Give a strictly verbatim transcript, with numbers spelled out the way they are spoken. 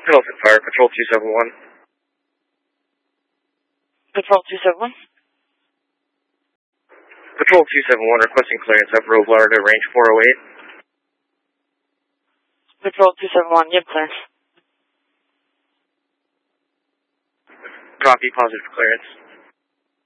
Middleton Fire, Patrol two seven one. Patrol two seven one. Patrol two seven one requesting clearance of Roe Florida, range four oh eight. Patrol two seven one, you have clearance. Copy, positive clearance.